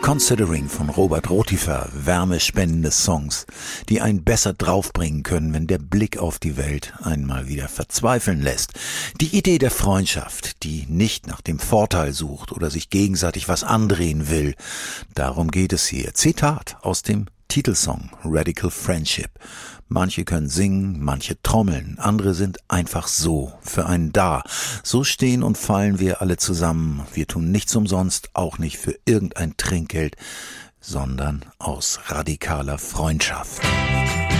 Considering von Robert Rotifer, wärmespendende Songs, die einen besser draufbringen können, wenn der Blick auf die Welt einmal wieder verzweifeln lässt. Die Idee der Freundschaft, die nicht nach dem Vorteil sucht oder sich gegenseitig was andrehen will. Darum geht es hier. Zitat aus dem Titelsong Radical Friendship. Manche können singen, manche trommeln, andere sind einfach so für einen da. So stehen und fallen wir alle zusammen. Wir tun nichts umsonst, auch nicht für irgendein Trinkgeld, sondern aus radikaler Freundschaft.